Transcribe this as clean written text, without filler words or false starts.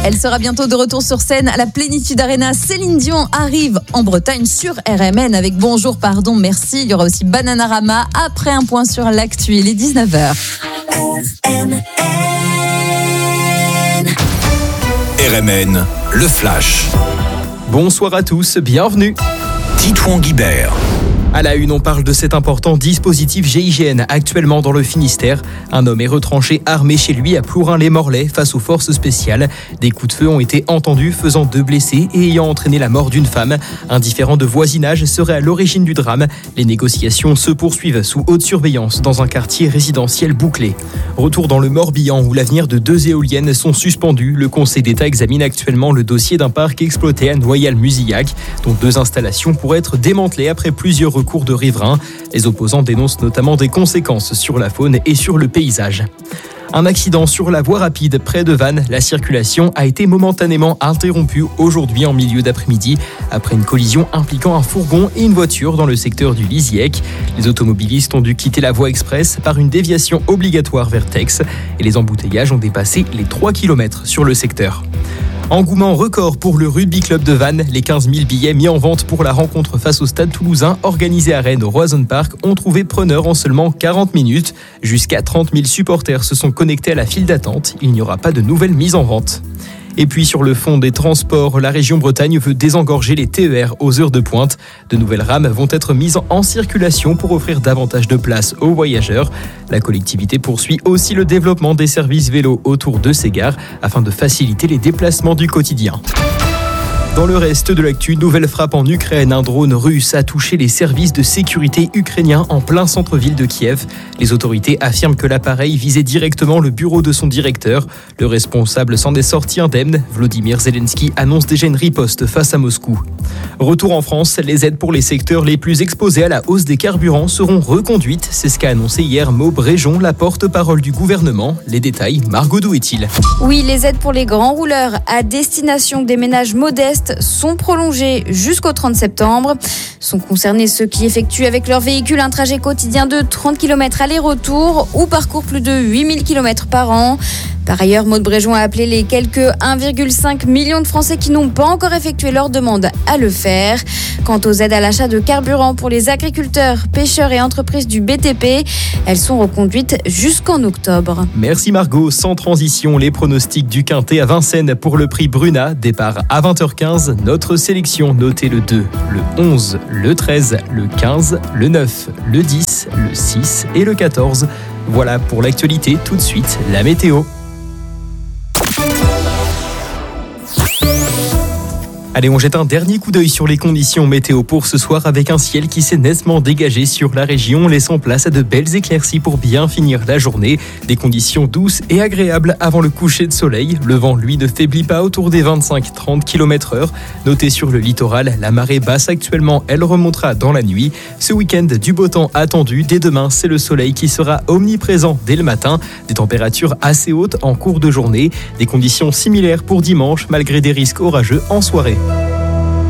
Elle sera bientôt de retour sur scène à la Plénitude Arena. Céline Dion arrive en Bretagne sur RMN avec Bonjour, pardon, merci. Il y aura aussi Bananarama après un point sur l'actu. Il est 19h. RMN, le Flash. Bonsoir à tous, bienvenue. Titouan Guibert. À la une, on parle de cet important dispositif GIGN actuellement dans le Finistère. Un homme est retranché armé chez lui à Plourin-les-Morlaix face aux forces spéciales. Des coups de feu ont été entendus, faisant 2 blessés et ayant entraîné la mort d'une femme. Un différend de voisinage serait à l'origine du drame. Les négociations se poursuivent sous haute surveillance dans un quartier résidentiel bouclé. Retour dans le Morbihan où l'avenir de 2 éoliennes sont suspendus. Le Conseil d'État examine actuellement le dossier d'un parc exploité à Noyal-Muzillac, dont 2 installations pourraient être démantelées après plusieurs recours de riverains. Les opposants dénoncent notamment des conséquences sur la faune et sur le paysage. Un accident sur la voie rapide près de Vannes. La circulation a été momentanément interrompue aujourd'hui en milieu d'après-midi après une collision impliquant un fourgon et une voiture dans le secteur du Liziec. Les automobilistes ont dû quitter la voie express par une déviation obligatoire vers Tex et les embouteillages ont dépassé les 3 km sur le secteur. Engouement record pour le Rugby Club de Vannes. Les 15 000 billets mis en vente pour la rencontre face au Stade Toulousain organisée à Rennes au Roison Park ont trouvé preneur en seulement 40 minutes. Jusqu'à 30 000 supporters se sont connectés à la file d'attente. Il n'y aura pas de nouvelles mises en vente. Et puis sur le fond des transports, la région Bretagne veut désengorger les TER aux heures de pointe. De nouvelles rames vont être mises en circulation pour offrir davantage de place aux voyageurs. La collectivité poursuit aussi le développement des services vélos autour de ces gares afin de faciliter les déplacements du quotidien. Dans le reste de l'actu, nouvelle frappe en Ukraine. Un drone russe a touché les services de sécurité ukrainiens en plein centre-ville de Kiev. Les autorités affirment que l'appareil visait directement le bureau de son directeur. Le responsable s'en est sorti indemne. Volodymyr Zelensky annonce déjà une riposte face à Moscou. Retour en France, les aides pour les secteurs les plus exposés à la hausse des carburants seront reconduites. C'est ce qu'a annoncé hier Maud Bréjon, la porte-parole du gouvernement. Les détails, Margot Douet-il. Oui, les aides pour les grands rouleurs à destination des ménages modestes sont prolongées jusqu'au 30 septembre. Sont concernés ceux qui effectuent avec leur véhicule un trajet quotidien de 30 km aller-retour ou parcourent plus de 8000 km par an. Par ailleurs, Maud Bréjon a appelé les quelques 1,5 million de Français qui n'ont pas encore effectué leur demande à le faire. Quant aux aides à l'achat de carburant pour les agriculteurs, pêcheurs et entreprises du BTP, elles sont reconduites jusqu'en octobre. Merci Margot. Sans transition, les pronostics du Quintet à Vincennes pour le prix Bruna. Départ à 20h15. Notre sélection, notez le 2, le 11, le 13, le 15, le 9, le 10, le 6 et le 14. Voilà pour l'actualité. Tout de suite, la météo. Allez, on jette un dernier coup d'œil sur les conditions météo pour ce soir avec un ciel qui s'est nettement dégagé sur la région, laissant place à de belles éclaircies pour bien finir la journée. Des conditions douces et agréables avant le coucher de soleil. Le vent, lui, ne faiblit pas autour des 25-30 km/h. Notez sur le littoral, la marée basse actuellement, elle remontera dans la nuit. Ce week-end, du beau temps attendu. Dès demain, c'est le soleil qui sera omniprésent dès le matin. Des températures assez hautes en cours de journée. Des conditions similaires pour dimanche, malgré des risques orageux en soirée.